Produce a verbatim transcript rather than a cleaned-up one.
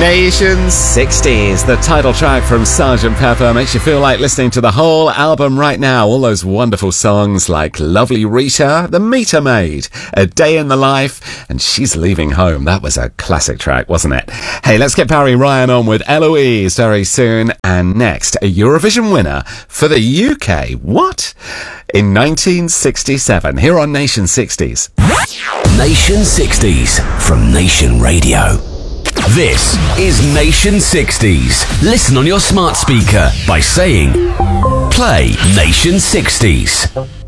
Nation sixties, the title track from Sergeant Pepper, makes you feel like listening to the whole album right now. All those wonderful songs like Lovely Rita, The Meter Maid, A Day in the Life, and She's Leaving Home. That was a classic track, wasn't it? Hey, let's get Barry Ryan on with Eloise very soon. And next, a Eurovision winner for the U K. What? In nineteen sixty-seven, here on Nation sixties. Nation sixties from Nation Radio. This is Nation sixties. Listen on your smart speaker by saying, play Nation sixties.